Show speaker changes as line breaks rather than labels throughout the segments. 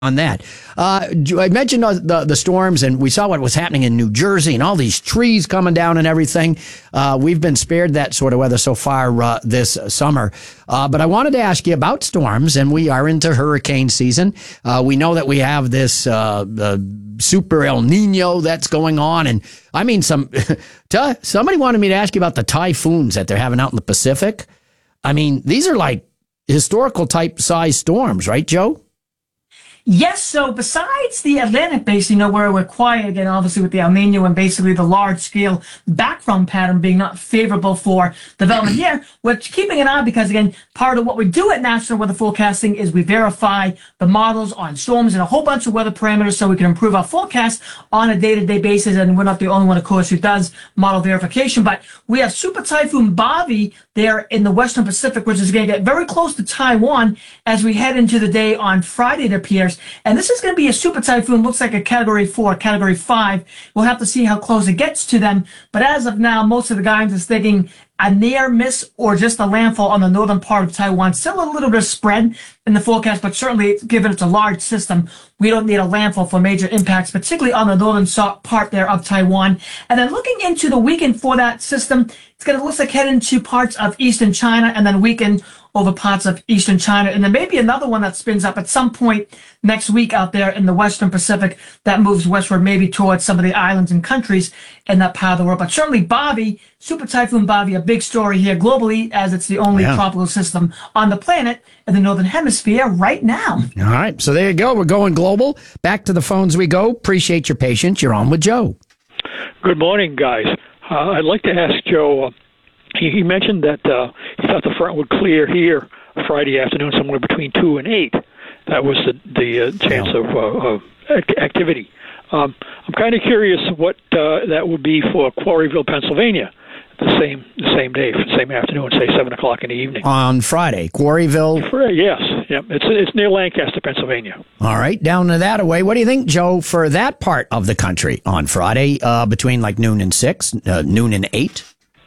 on that. I mentioned the storms, and we saw what was happening in New Jersey and all these trees coming down and everything. We've been spared that sort of weather so far this summer. But I wanted to ask you about storms, and we are into hurricane season. We know that we have this super El Nino that's going on. And I mean, somebody wanted me to ask you about the typhoons that they're having out in the Pacific. I mean, these are like historical type size storms, right, Joe?
Yes, so besides the Atlantic basin, where we're quiet again, obviously with the El Nino and basically the large-scale background pattern being not favorable for development here, we're keeping an eye because, again, part of what we do at National Weather Forecasting is we verify the models on storms and a whole bunch of weather parameters so we can improve our forecast on a day-to-day basis, and we're not the only one, of course, who does model verification, but we have Super Typhoon Bobby there in the Western Pacific, which is going to get very close to Taiwan as we head into the day on Friday, it appears. And this is going to be a super typhoon, looks like a Category 4, Category 5. We'll have to see how close it gets to them. But as of now, most of the guidance is thinking a near miss or just a landfall on the northern part of Taiwan. Still a little bit of spread in the forecast, but certainly given it's a large system, we don't need a landfall for major impacts, particularly on the northern part there of Taiwan. And then looking into the weekend for that system, it's going to look like head into parts of eastern China and then weekend over parts of eastern China. And then maybe another one that spins up at some point next week out there in the Western Pacific that moves westward, maybe towards some of the islands and countries in that part of the world. But certainly Bobby, Super Typhoon Bobby, a big story here globally as it's the only tropical system on the planet in the Northern Hemisphere right now.
All right. So there you go. We're going global. Back to the phones we go. Appreciate your patience. You're on with Joe.
Good morning, guys. I'd like to ask Joe, he mentioned that he thought the front would clear here Friday afternoon, somewhere between 2 and 8. That was the chance of activity. I'm kind of curious what that would be for Quarryville, Pennsylvania, the same day, same afternoon, say 7 o'clock in the evening.
On Friday, Quarryville?
Yes. Yeah. It's near Lancaster, Pennsylvania. All
right, down to that away. What do you think, Joe, for that part of the country on Friday between like noon and 6, noon and 8?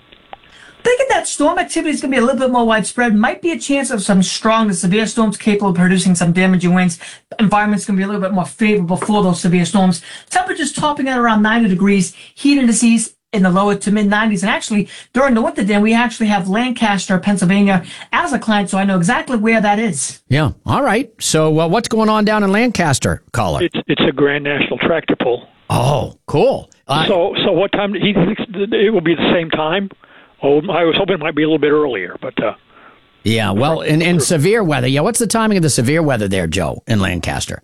Thinking that storm activity is going to be a little bit more widespread. Might be a chance of some strong to severe storms capable of producing some damaging winds. Environment's going to be a little bit more favorable for those severe storms. Temperatures topping at around 90 degrees. Heat indices in the lower to mid 90s. And actually, during the winter, Dan, we actually have Lancaster, Pennsylvania as a client, so I know exactly where that is.
Yeah. All right. So what's going on down in Lancaster, caller?
It's a Grand National Tractor Pull.
Oh, cool.
So what time? He thinks it will be the same time? Oh, I was hoping it might be a little bit earlier, but...
yeah, well, in severe weather. Yeah, what's the timing of the severe weather there, Joe, in Lancaster?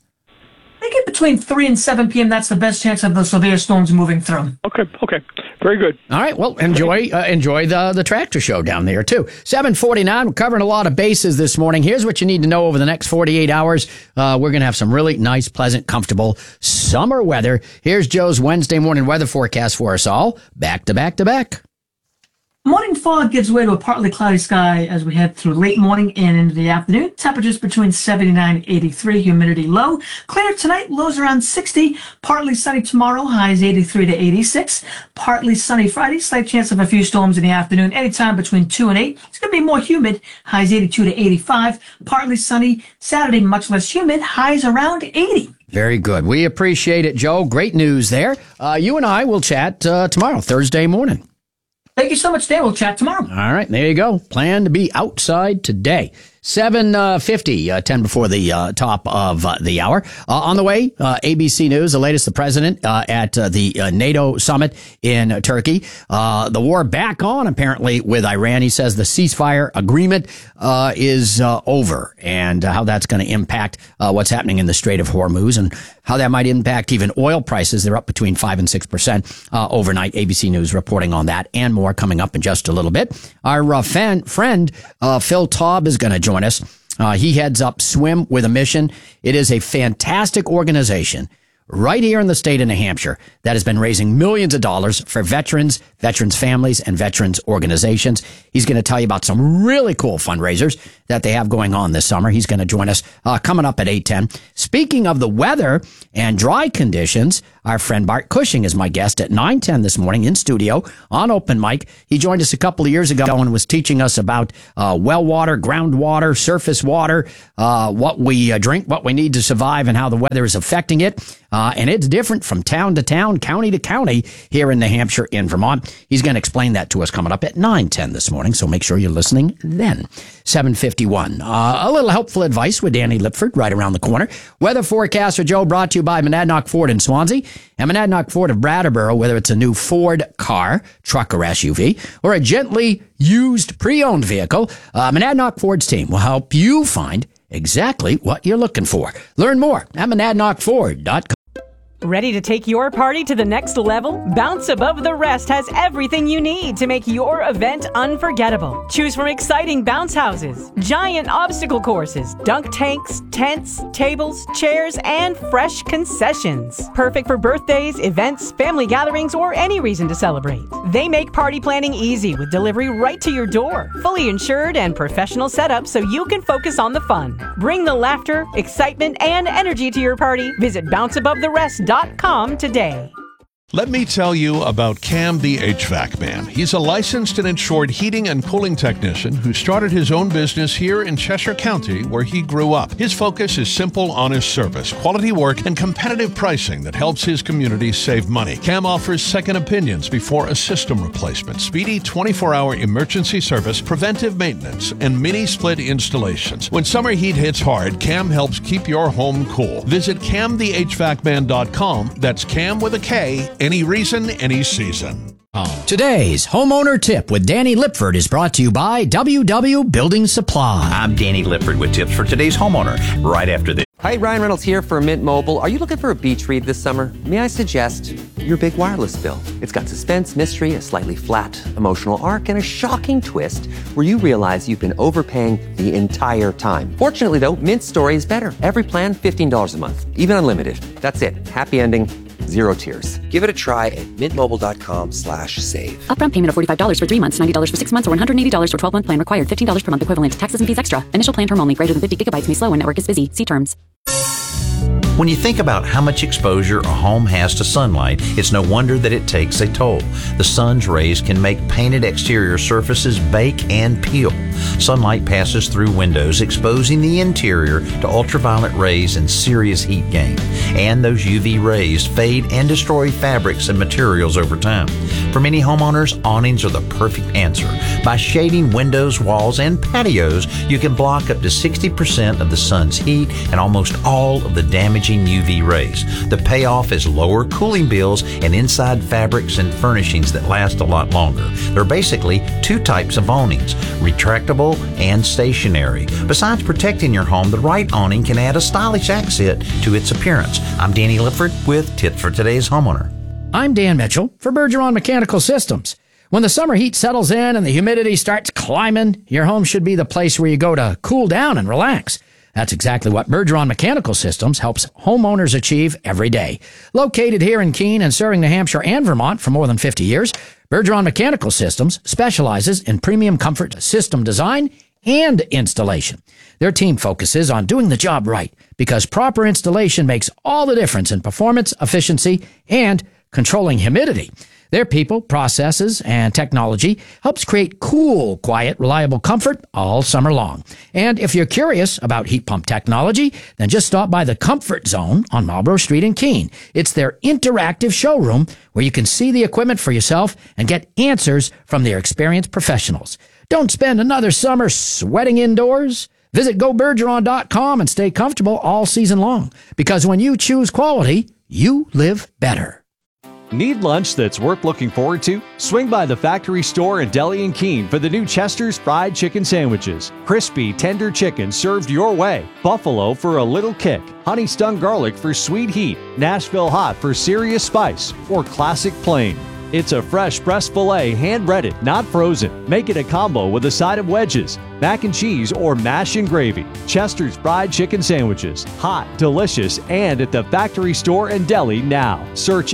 I think between 3 and 7 p.m., that's the best chance of the severe storms moving through.
Okay. Very good.
All right, well, enjoy the tractor show down there, too. 7:49, we're covering a lot of bases this morning. Here's what you need to know over the next 48 hours. We're going to have some really nice, pleasant, comfortable summer weather. Here's Joe's Wednesday morning weather forecast for us all. Back to back to back.
Morning fog gives way to a partly cloudy sky as we head through late morning and into the afternoon. Temperatures between 79 and 83, humidity low. Clear tonight, lows around 60. Partly sunny tomorrow, highs 83 to 86. Partly sunny Friday, slight chance of a few storms in the afternoon. Anytime between 2 and 8. It's going to be more humid, highs 82 to 85. Partly sunny Saturday, much less humid, highs around 80.
Very good. We appreciate it, Joe. Great news there. You and I will chat tomorrow, Thursday morning.
Thank you so much, Dan. We'll chat tomorrow.
All right, there you go. Plan to be outside today. 7:50, 10 before the top of the hour. On the way, ABC News, the latest, the president at the NATO summit in Turkey. The war back on, apparently, with Iran. He says the ceasefire agreement is over, and how that's going to impact what's happening in the Strait of Hormuz and how that might impact even oil prices. They're up between 5 and 6% overnight. ABC News reporting on that and more coming up in just a little bit. Our friend Phil Taub is going to join us. He heads up Swim with a Mission. It is a fantastic organization right here in the state of New Hampshire that has been raising millions of dollars for veterans, veterans' families, and veterans' organizations. He's going to tell you about some really cool fundraisers that they have going on this summer. He's going to join us coming up at 8:10. Speaking of the weather and dry conditions, our friend Bart Cushing is my guest at 9:10 this morning in studio on Open Mic. He joined us a couple of years ago and was teaching us about well water, groundwater, surface water, what we drink, what we need to survive, and how the weather is affecting it. And it's different from town to town, county to county here in New Hampshire, in Vermont. He's going to explain that to us coming up at 9:10 this morning, so make sure you're listening then. 7:51. A little helpful advice with Danny Lipford right around the corner. Weather forecast for Joe brought to you by Monadnock Ford in Swansea and Monadnock Ford of Brattleboro. Whether it's a new Ford car, truck, or SUV, or a gently used pre-owned vehicle, Monadnock Ford's team will help you find exactly what you're looking for. Learn more at monadnockford.com.
Ready to take your party to the next level? Bounce Above the Rest has everything you need to make your event unforgettable. Choose from exciting bounce houses, giant obstacle courses, dunk tanks, tents, tables, chairs, and fresh concessions. Perfect for birthdays, events, family gatherings, or any reason to celebrate. They make party planning easy with delivery right to your door. Fully insured and professional setup so you can focus on the fun. Bring the laughter, excitement, and energy to your party. Visit bounceabovitherest.com today.
Let me tell you about Cam the HVAC Man. He's a licensed and insured heating and cooling technician who started his own business here in Cheshire County, where he grew up. His focus is simple, honest service, quality work, and competitive pricing that helps his community save money. Cam offers second opinions before a system replacement, speedy 24-hour emergency service, preventive maintenance, and mini-split installations. When summer heat hits hard, Cam helps keep your home cool. Visit CamTheHVACman.com. That's Cam with a K. Any reason, any season.
Today's homeowner tip with Danny Lipford is brought to you by WW Building Supply.
I'm Danny Lipford with tips for today's homeowner right after this.
Hi, Ryan Reynolds here for Mint Mobile. Are you looking for a beach read this summer? May I suggest your big wireless bill? It's got suspense, mystery, a slightly flat emotional arc, and a shocking twist where you realize you've been overpaying the entire time. Fortunately, though, Mint's story is better. Every plan, $15 a month, even unlimited. That's it. Happy ending. Zero tears. Give it a try at mintmobile.com/save.
Upfront payment of $45 for 3 months, $90 for 6 months, or $180 for 12-month plan required. $15 per month equivalent. Taxes and fees extra. Initial plan term only. Greater than 50 gigabytes may slow when network is busy. See terms.
When you think about how much exposure a home has to sunlight, it's no wonder that it takes a toll. The sun's rays can make painted exterior surfaces bake and peel. Sunlight passes through windows, exposing the interior to ultraviolet rays and serious heat gain. And those UV rays fade and destroy fabrics and materials over time. For many homeowners, awnings are the perfect answer. By shading windows, walls, and patios, you can block up to 60% of the sun's heat and almost all of the damaging UV rays. The payoff is lower cooling bills and inside fabrics and furnishings that last a lot longer. There are basically two types of awnings, retractable and stationary. Besides protecting your home, the right awning can add a stylish accent to its appearance. I'm Danny Lipford with tips for today's homeowner.
I'm Dan Mitchell for Bergeron Mechanical Systems. When the summer heat settles in and the humidity starts climbing, your home should be the place where you go to cool down and relax. That's exactly what Bergeron Mechanical Systems helps homeowners achieve every day. Located here in Keene and serving New Hampshire and Vermont for more than 50 years, Bergeron Mechanical Systems specializes in premium comfort system design and installation. Their team focuses on doing the job right because proper installation makes all the difference in performance, efficiency, and controlling humidity. Their people, processes, and technology helps create cool, quiet, reliable comfort all summer long. And if you're curious about heat pump technology, then just stop by the Comfort Zone on Marlborough Street in Keene. It's their interactive showroom where you can see the equipment for yourself and get answers from their experienced professionals. Don't spend another summer sweating indoors. Visit GoBergeron.com and stay comfortable all season long. Because when you choose quality, you live better.
Need lunch that's worth looking forward to? Swing by the Factory Store and Deli in Keene for the new Chester's Fried Chicken Sandwiches. Crispy, tender chicken served your way. Buffalo for a little kick. Honey Stung Garlic for sweet heat. Nashville Hot for serious spice. Or Classic Plain. It's a fresh breast filet, hand-breaded, not frozen. Make it a combo with a side of wedges, mac and cheese, or mash and gravy. Chester's Fried Chicken Sandwiches. Hot, delicious, and at the Factory Store and Deli now. Search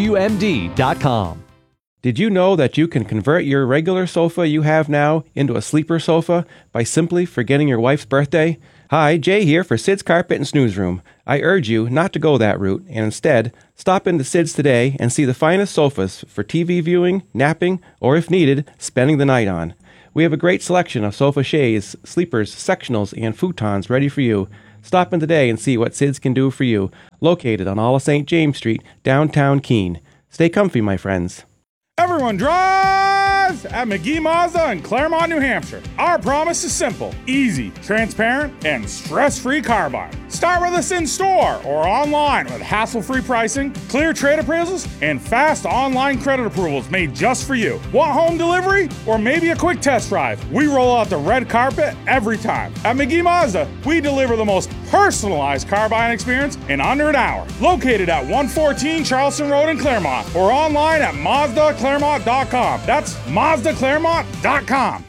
SUMD.com.
Did you know that you can convert your regular sofa you have now into a sleeper sofa by simply forgetting your wife's birthday? Hi, Jay here for Sid's Carpet and Snooze Room. I urge you not to go that route and instead stop into Sid's today and see the finest sofas for TV viewing, napping, or if needed, spending the night on. We have a great selection of sofa chaise, sleepers, sectionals, and futons ready for you. Stop in today and see what Sid's can do for you. Located on all of St. James Street, downtown Keene. Stay comfy, my friends.
Everyone drives at McGee Mazda in Claremont, New Hampshire. Our promise is simple, easy, transparent, and stress-free car buying. Start with us in store or online with hassle-free pricing, clear trade appraisals, and fast online credit approvals made just for you. Want home delivery or maybe a quick test drive? We roll out the red carpet every time. At McGee Mazda, we deliver the most personalized car buying experience in under an hour. Located at 114 Charleston Road in Claremont or online at MazdaClaremont.com. That's MazdaClaremont.com.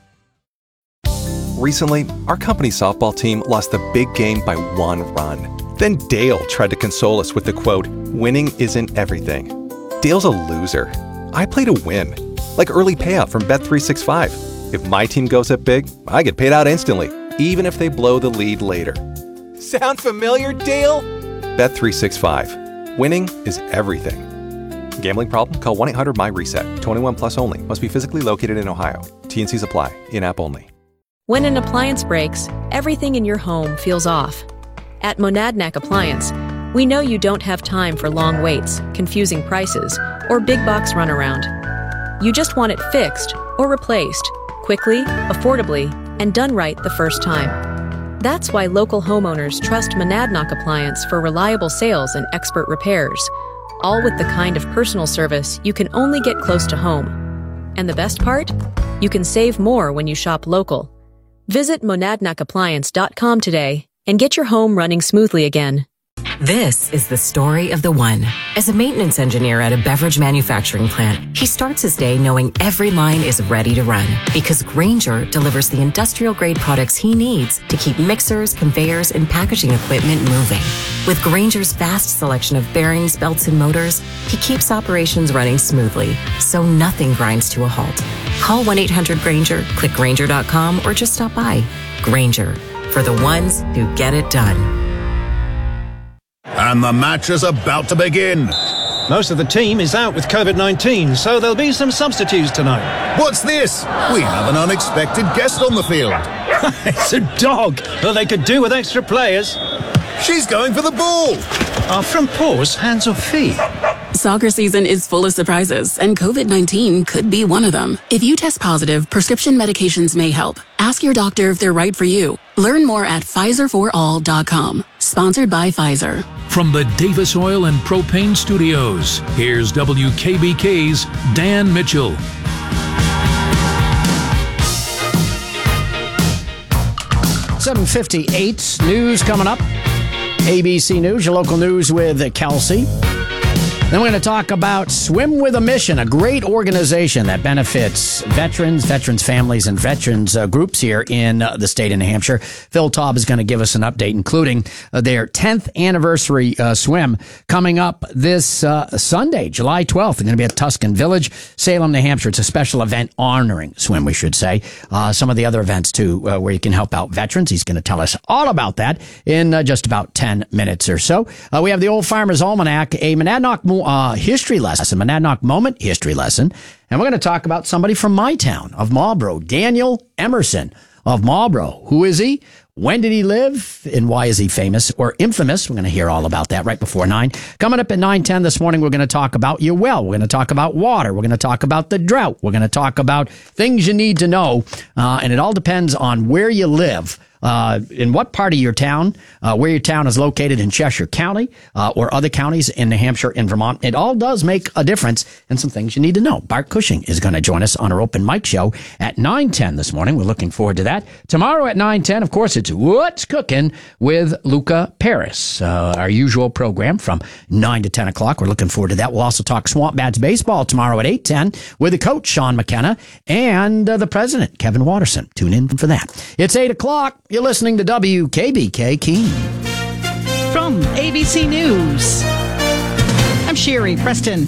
Recently, our company softball team lost the big game by 1 run. Then Dale tried to console us with the quote, "Winning isn't everything." Dale's a loser. I play to win. Like early payout from Bet365. If my team goes up big, I get paid out instantly, even if they blow the lead later. Sound familiar, Dale? Bet365. Winning is everything. Gambling problem? Call 1-800-MY-RESET. 21 plus only. Must be physically located in Ohio. T&Cs apply. In-app only.
When an appliance breaks, everything in your home feels off. At Monadnock Appliance, we know you don't have time for long waits, confusing prices, or big box runaround. You just want it fixed or replaced, quickly, affordably, and done right the first time. That's why local homeowners trust Monadnock Appliance for reliable sales and expert repairs, all with the kind of personal service you can only get close to home. And the best part? You can save more when you shop local. Visit monadnockappliance.com today and get your home running smoothly again.
This is the story of the one. As a maintenance engineer at a beverage manufacturing plant, he starts his day knowing every line is ready to run because Grainger delivers the industrial-grade products he needs to keep mixers, conveyors, and packaging equipment moving. With Grainger's vast selection of bearings, belts, and motors, he keeps operations running smoothly, so nothing grinds to a halt. Call 1-800-GRAINGER, click Grainger.com, or just stop by. Grainger, for the ones who get it done.
And the match is about to begin.
Most of the team is out with COVID-19, so there'll be some substitutes tonight.
What's this? We have an unexpected guest on the field.
It's a dog. Well, they could do with extra players.
She's going for the ball.
Are front paws hands or feet?
Soccer season is full of surprises, and COVID-19 could be one of them. If you test positive, prescription medications may help. Ask your doctor if they're right for you. Learn more at PfizerForAll.com. Sponsored by Pfizer.
From the Davis Oil and Propane Studios, here's WKBK's Dan Mitchell.
$7:58 news coming up. ABC News, your local news with Kelsey. Then we're going to talk about Swim with a Mission, a great organization that benefits veterans families, and veterans groups here in the state of New Hampshire. Phil Taub is going to give us an update, including their 10th anniversary swim coming up this Sunday, July 12th. They're going to be at Tuscan Village, Salem, New Hampshire. It's a special event honoring swim, we should say. Some of the other events, too, where you can help out veterans. He's going to tell us all about that in just about 10 minutes or so. We have the Old Farmer's Almanac, a Monadnock history lesson, Monadnock Moment history lesson. And we're going to talk about somebody from my town of Marlborough, Daniel Emerson of Marlborough. Who is he? When did he live? And why is he famous or infamous? We're going to hear all about that right before 9. Coming up at 9:10 this morning, we're going to talk about your well. We're going to talk about water. We're going to talk about the drought. We're going to talk about things you need to know. And it all depends on where you live. In what part of your town, where your town is located in Cheshire County, or other counties in New Hampshire and Vermont. It all does make a difference, and some things you need to know. Bart Cushing is going to join us on our open mic show at 9:10 this morning. We're looking forward to that. Tomorrow at 9:10, of course, it's What's Cooking with Luca Paris, our usual program from 9 to 10 o'clock. We're looking forward to that. We'll also talk Swamp Bats baseball tomorrow at 8:10 with the coach, Sean McKenna, and the president, Kevin Watterson. Tune in for that. It's 8 o'clock. You're listening to WKBK Keene.
From ABC News, I'm Sherry Preston.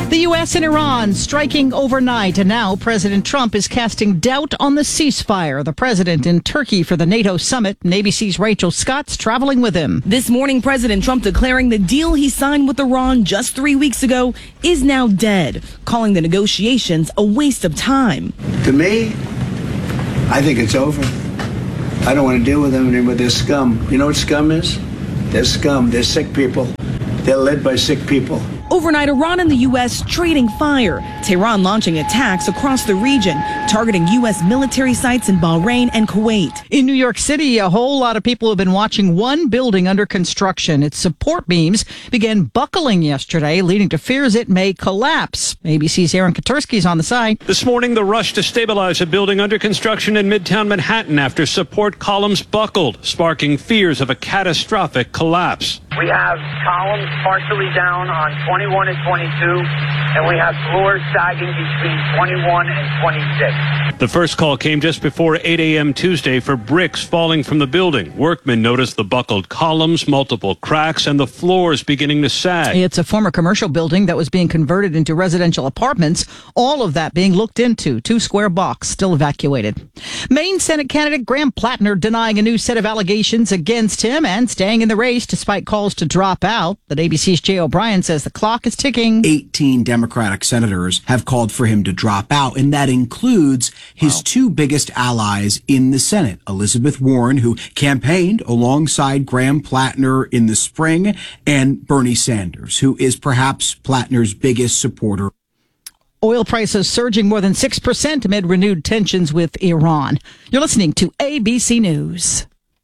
The U.S. and Iran striking overnight, and now President Trump is casting doubt on the ceasefire. The president in Turkey for the NATO summit, and ABC's Rachel Scott's traveling with him.
This morning, President Trump declaring the deal he signed with Iran just 3 weeks ago is now dead, calling the negotiations a waste of time.
To me, I think it's over. I don't want to deal with them anymore. They're scum. You know what scum is? They're scum. They're sick people. They're led by sick people.
Overnight, Iran and the U.S. trading fire. Tehran launching attacks across the region, targeting U.S. military sites in Bahrain and Kuwait.
In New York City, a whole lot of people have been watching one building under construction. Its support beams began buckling yesterday, leading to fears it may collapse. ABC's Aaron Katursky is on the site.
This morning, the rush to stabilize a building under construction in Midtown Manhattan after support columns buckled, sparking fears of a catastrophic collapse.
We have columns partially down on 21 and 22, and we have floors sagging between 21 and 26.
The first call came just before 8 a.m. Tuesday for bricks falling from the building. Workmen noticed the buckled columns, multiple cracks, and the floors beginning to sag.
It's a former commercial building that was being converted into residential apartments. All of that being looked into. 2 square blocks still evacuated. Maine Senate candidate Graham Plattner denying a new set of allegations against him and staying in the race despite calls to drop out. But ABC's Jay O'Brien says the clock is ticking.
18 Democratic senators have called for him to drop out, and that includes his two biggest allies in the Senate, Elizabeth Warren, who campaigned alongside Graham Plattner in the spring, and Bernie Sanders, who is perhaps Plattner's biggest supporter.
Oil prices surging more than 6% amid renewed tensions with Iran. You're listening to ABC News.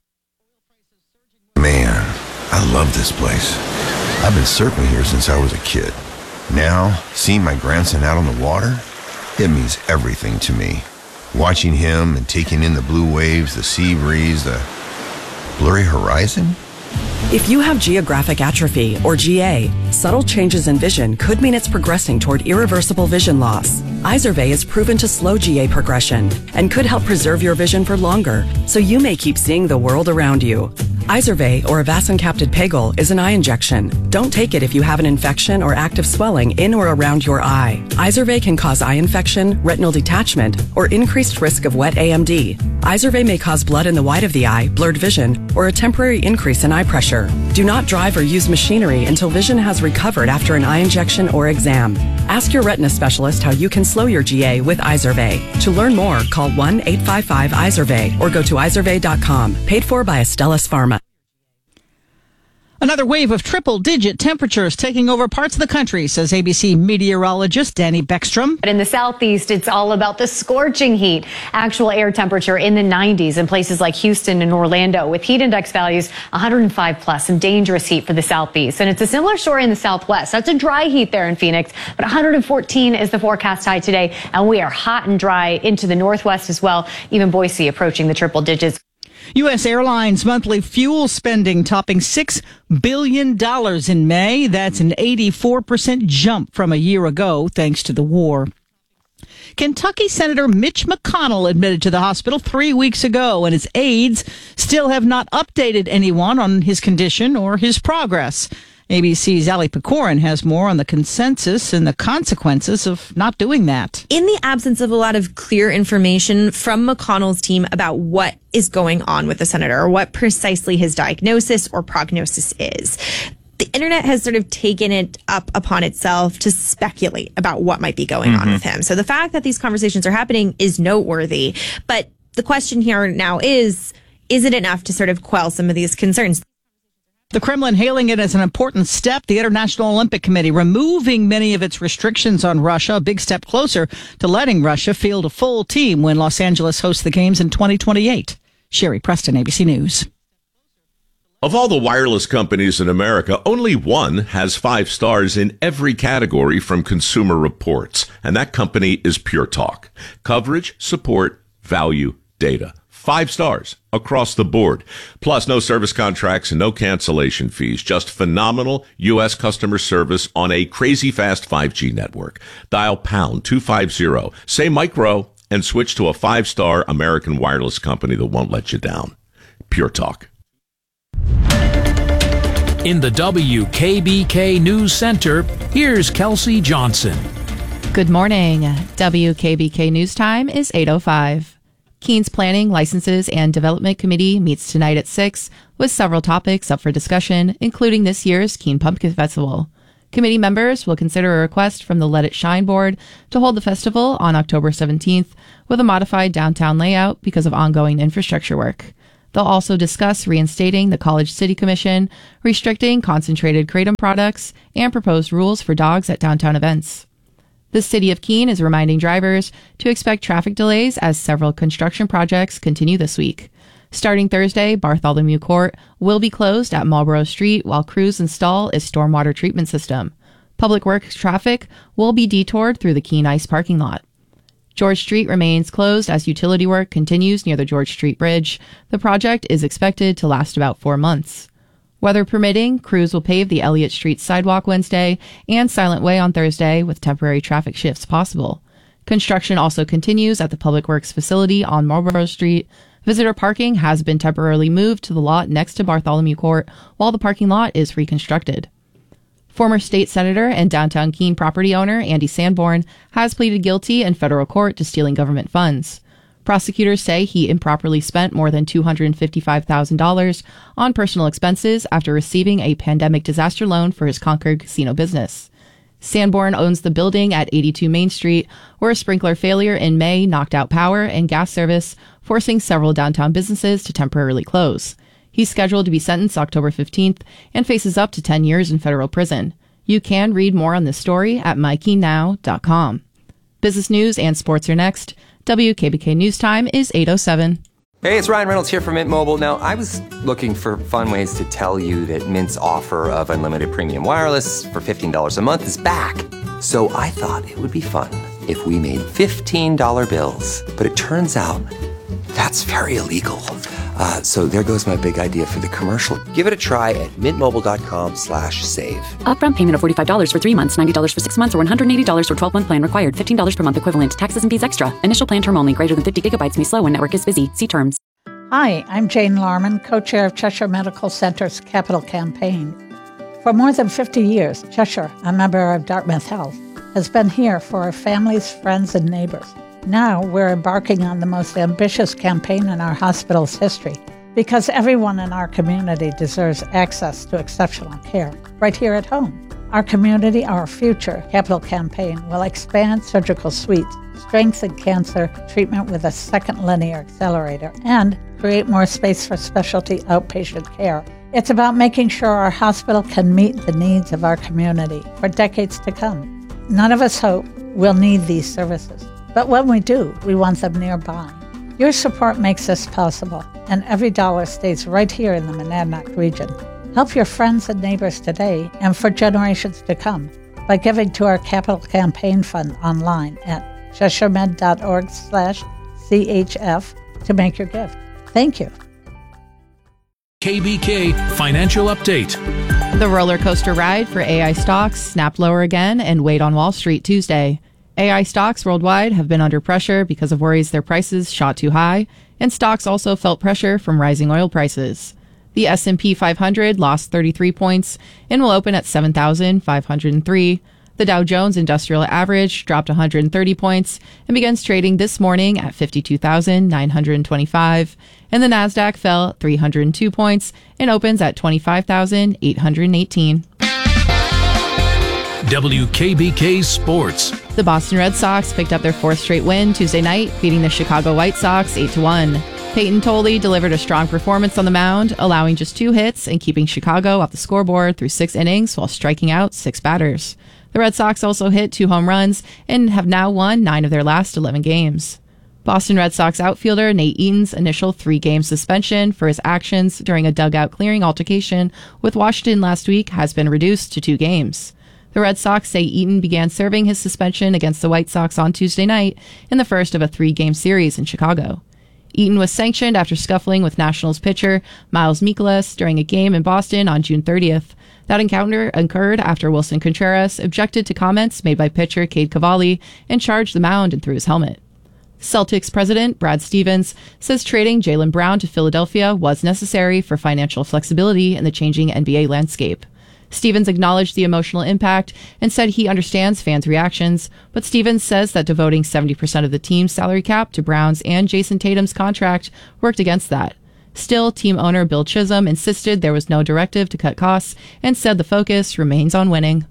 Man, I love this place. I've been surfing here since I was a kid. Now, seeing my grandson out on the water, it means everything to me. Watching him and taking in the blue waves, the sea breeze, the blurry horizon.
If you have geographic atrophy, or GA, subtle changes in vision could mean it's progressing toward irreversible vision loss. Izervay is proven to slow GA progression and could help preserve your vision for longer, so you may keep seeing the world around you. Izervay, or avacincaptad pegol, is an eye injection. Don't take it if you have an infection or active swelling in or around your eye. Izervay can cause eye infection, retinal detachment, or increased risk of wet AMD. Izervay may cause blood in the white of the eye, blurred vision, or a temporary increase in eye pressure. Do not drive or use machinery until vision has recovered after an eye injection or exam. Ask your retina specialist how you can slow your GA with Izervay. To learn more, call 1-855-IZERVAY or go to izervay.com. Paid for by Astellas Pharma.
Another wave of triple-digit temperatures taking over parts of the country, says ABC meteorologist Danny Beckstrom.
But in the southeast, it's all about the scorching heat. Actual air temperature in the 90s in places like Houston and Orlando, with heat index values 105 plus, some dangerous heat for the southeast. And it's a similar story in the southwest. That's a dry heat there in Phoenix, but 114 is the forecast high today. And we are hot and dry into the northwest as well, even Boise approaching the triple digits.
U.S. Airlines monthly fuel spending topping $6 billion in May. That's an 84% jump from a year ago, thanks to the war. Kentucky Senator Mitch McConnell admitted to the hospital 3 weeks ago, and his aides still have not updated anyone on his condition or his progress. ABC's Ali Pecorin has more on the consensus and the consequences of not doing that.
In the absence of a lot of clear information from McConnell's team about what is going on with the senator, or what precisely his diagnosis or prognosis is, the internet has sort of taken it up upon itself to speculate about what might be going on with him. So the fact that these conversations are happening is noteworthy. But the question here now is it enough to sort of quell some of these concerns?
The Kremlin hailing it as an important step. The International Olympic Committee removing many of its restrictions on Russia, a big step closer to letting Russia field a full team when Los Angeles hosts the Games in 2028. Sherry Preston, ABC News.
Of all the wireless companies in America, only one has 5 stars in every category from Consumer Reports, and that company is Pure Talk. Coverage, support, value, data. 5 stars across the board. Plus, no service contracts and no cancellation fees. Just phenomenal U.S. customer service on a crazy fast 5G network. Dial pound 250, say micro, and switch to a 5-star American wireless company that won't let you down. Pure Talk.
In the WKBK News Center, here's Kelsey Johnson.
Good morning. WKBK News Time is 8:05. Keene's Planning, Licenses, and Development Committee meets tonight at 6 with several topics up for discussion, including this year's Keene Pumpkin Festival. Committee members will consider a request from the Let It Shine Board to hold the festival on October 17th with a modified downtown layout because of ongoing infrastructure work. They'll also discuss reinstating the College City Commission, restricting concentrated kratom products, and proposed rules for dogs at downtown events. The City of Keene is reminding drivers to expect traffic delays as several construction projects continue this week. Starting Thursday, Bartholomew Court will be closed at Marlborough Street while crews install its stormwater treatment system. Public Works traffic will be detoured through the Keene Ice parking lot. George Street remains closed as utility work continues near the George Street Bridge. The project is expected to last about 4 months. Weather permitting, crews will pave the Elliott Street sidewalk Wednesday and Silent Way on Thursday with temporary traffic shifts possible. Construction also continues at the Public Works facility on Marlborough Street. Visitor parking has been temporarily moved to the lot next to Bartholomew Court while the parking lot is reconstructed. Former state senator and downtown Keene property owner Andy Sanborn has pleaded guilty in federal court to stealing government funds. Prosecutors say he improperly spent more than $255,000 on personal expenses after receiving a pandemic disaster loan for his Concord casino business. Sanborn owns the building at 82 Main Street, where a sprinkler failure in May knocked out power and gas service, forcing several downtown businesses to temporarily close. He's scheduled to be sentenced October 15th and faces up to 10 years in federal prison. You can read more on this story at MyKeenNow.com. Business news and sports are next. WKBK News Time is 8:07.
Hey, it's Ryan Reynolds here from Mint Mobile. Now, I was looking for fun ways to tell you that Mint's offer of unlimited premium wireless for $15 a month is back. So I thought it would be fun if we made $15 bills. But it turns out that's very illegal. So there goes my big idea for the commercial. Give it a try at mintmobile.com/save.
Upfront payment of $45 for 3 months, $90 for 6 months, or $180 for 12-month plan required. $15 per month equivalent. Taxes and fees extra. Initial plan term only. Greater than 50 gigabytes may slow when network is busy. See terms.
Hi, I'm Jane Larman, co-chair of Cheshire Medical Center's Capital Campaign. For more than 50 years, Cheshire, a member of Dartmouth Health, has been here for our families, friends, and neighbors. Now we're embarking on the most ambitious campaign in our hospital's history because everyone in our community deserves access to exceptional care right here at home. Our community, our future Capital Campaign will expand surgical suites, strengthen cancer treatment with a second linear accelerator, and create more space for specialty outpatient care. It's about making sure our hospital can meet the needs of our community for decades to come. None of us hope we'll need these services. But when we do, we want them nearby. Your support makes this possible, and every dollar stays right here in the Monadnock region. Help your friends and neighbors today and for generations to come by giving to our Capital Campaign Fund online at cheshiremed.org/CHF to make your gift. Thank you.
KBK Financial Update.
The roller coaster ride for AI stocks snapped lower again and weighed on Wall Street Tuesday. AI stocks worldwide have been under pressure because of worries their prices shot too high, and stocks also felt pressure from rising oil prices. The S&P 500 lost 33 points and will open at 7,503. The Dow Jones Industrial Average dropped 130 points and begins trading this morning at 52,925. And the Nasdaq fell 302 points and opens at 25,818.
WKBK Sports.
The Boston Red Sox picked up their fourth straight win Tuesday night, beating the Chicago White Sox 8-1. Peyton Tolley delivered a strong performance on the mound, allowing just 2 hits and keeping Chicago off the scoreboard through 6 innings while striking out 6 batters. The Red Sox also hit 2 home runs and have now won 9 of their last 11 games. Boston Red Sox outfielder Nate Eaton's initial 3-game suspension for his actions during a dugout clearing altercation with Washington last week has been reduced to 2 games. The Red Sox say Eaton began serving his suspension against the White Sox on Tuesday night in the first of a 3-game series in Chicago. Eaton was sanctioned after scuffling with Nationals pitcher Miles Mikolas during a game in Boston on June 30th. That encounter occurred after Wilson Contreras objected to comments made by pitcher Cade Cavalli and charged the mound and threw his helmet. Celtics president Brad Stevens says trading Jaylen Brown to Philadelphia was necessary for financial flexibility in the changing NBA landscape. Stevens acknowledged the emotional impact and said he understands fans' reactions, but Stevens says that devoting 70% of the team's salary cap to Brown's and Jason Tatum's contract worked against that. Still, team owner Bill Chisholm insisted there was no directive to cut costs and said the focus remains on winning.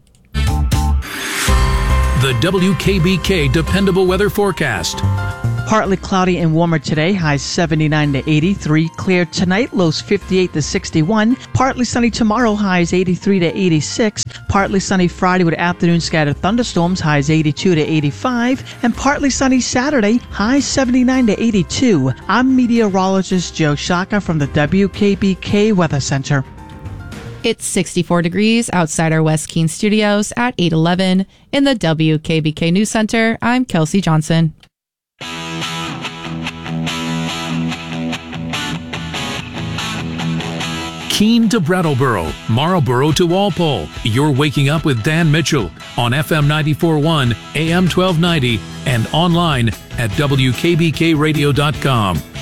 The WKBK Dependable Weather Forecast.
Partly cloudy and warmer today, highs 79 to 83. Clear tonight, lows 58 to 61. Partly sunny tomorrow, highs 83 to 86. Partly sunny Friday with afternoon scattered thunderstorms, highs 82 to 85. And partly sunny Saturday, highs 79 to 82. I'm meteorologist Joe Shaka from the WKBK Weather Center.
It's 64 degrees outside our West Keene studios at 8:11. In the WKBK News Center, I'm Kelsey Johnson.
Keene to Brattleboro, Marlboro to Walpole. You're waking up with Dan Mitchell on FM 94.1, AM 1290, and online at WKBKradio.com.